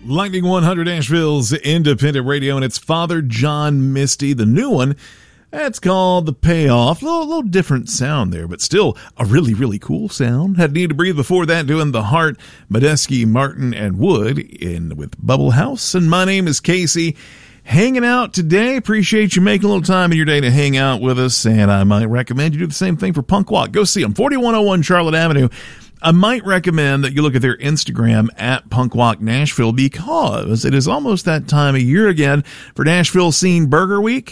Lightning 100 Nashville's independent radio, and it's Father John Misty, the new one. That's called The Payoff. A little different sound there, but still a really, really cool sound. Had Need to Breathe before that, doing The Heart, Medeski, Martin, and Wood with Bubble House. And my name is Casey. Hanging out today. Appreciate you making a little time in your day to hang out with us, and I might recommend you do the same thing for Punk Walk. Go see them, 4101 Charlotte Avenue. I might recommend that you look at their Instagram at Punk Walk Nashville, because it is almost that time of year again for Nashville Scene Burger Week.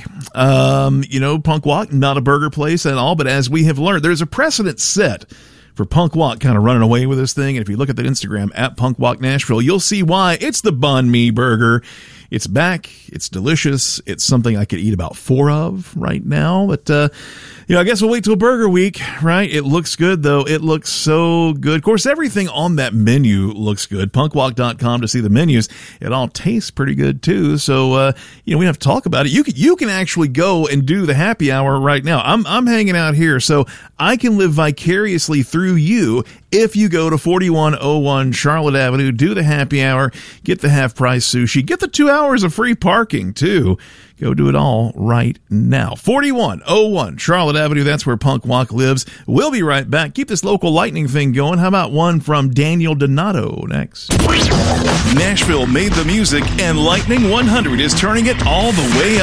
Punk Walk, not a burger place at all, but as we have learned, there's a precedent set for Punk Walk kind of running away with this thing. And if you look at that Instagram at Punk Walk Nashville, you'll see why. It's the Banh Mi Burger. It's back. It's delicious. It's something I could eat about 4 of right now. But, I guess we'll wait till Burger Week, right? It looks good, though. It looks so good. Of course, everything on that menu looks good. Punkwalk.com to see the menus. It all tastes pretty good, too. So, we don't have to talk about it. You can actually go and do the happy hour right now. I'm hanging out here, so I can live vicariously through you if you go to 4101 Charlotte Avenue, do the happy hour, get the half-price sushi, get the 2 hours of free parking, too. Go do it all right now. 4101 Charlotte Avenue, that's where Punk Walk lives. We'll be right back. Keep this local lightning thing going. How about one from Daniel Donato next? Nashville made the music, and Lightning 100 is turning it all the way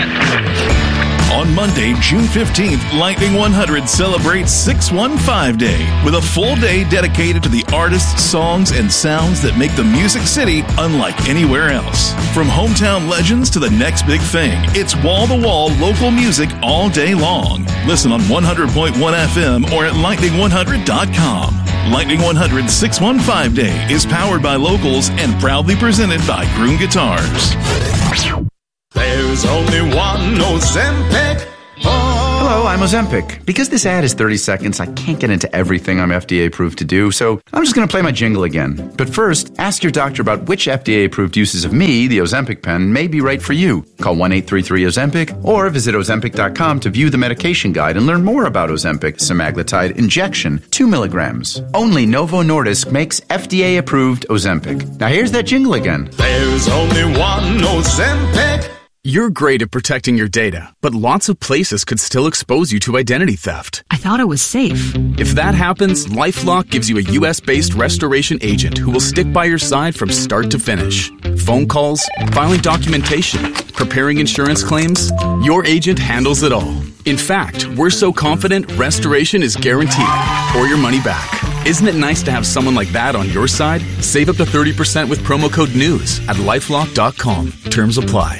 up. On Monday, June 15th, Lightning 100 celebrates 615 Day with a full day dedicated to the artists, songs, and sounds that make the Music City unlike anywhere else. From hometown legends to the next big thing, it's wall-to-wall local music all day long. Listen on 100.1 FM or at lightning100.com. Lightning 100 615 Day is powered by locals and proudly presented by Groom Guitars. There's only one Ozempic. Hello, I'm Ozempic. Because this ad is 30 seconds, I can't get into everything I'm FDA approved to do, so I'm just going to play my jingle again. But first, ask your doctor about which FDA approved uses of me, the Ozempic pen, may be right for you. Call 1-833-OZEMPIC or visit Ozempic.com to view the medication guide and learn more about Ozempic semaglutide injection, 2 milligrams. Only Novo Nordisk makes FDA approved Ozempic. Now here's that jingle again. There's only one Ozempic. You're great at protecting your data, but lots of places could still expose you to identity theft. I thought it was safe. If that happens, LifeLock gives you a U.S.-based restoration agent who will stick by your side from start to finish. Phone calls, filing documentation, preparing insurance claims, your agent handles it all. In fact, we're so confident restoration is guaranteed or your money back. Isn't it nice to have someone like that on your side? Save up to 30% with promo code NEWS at LifeLock.com. Terms apply.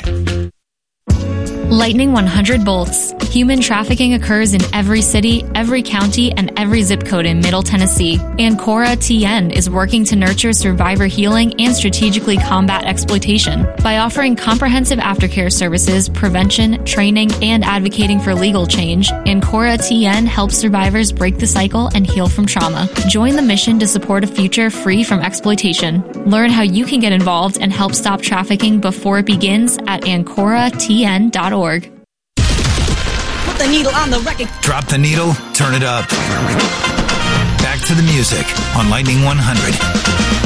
Lightning 100 bolts. Human trafficking occurs in every city, every county, and every zip code in Middle Tennessee. Ancora TN is working to nurture survivor healing and strategically combat exploitation. By offering comprehensive aftercare services, prevention, training, and advocating for legal change, Ancora TN helps survivors break the cycle and heal from trauma. Join the mission to support a future free from exploitation. Learn how you can get involved and help stop trafficking before it begins at AncoraTN.org. Put the needle on the record. Drop the needle, turn it up. Back to the music on Lightning 100.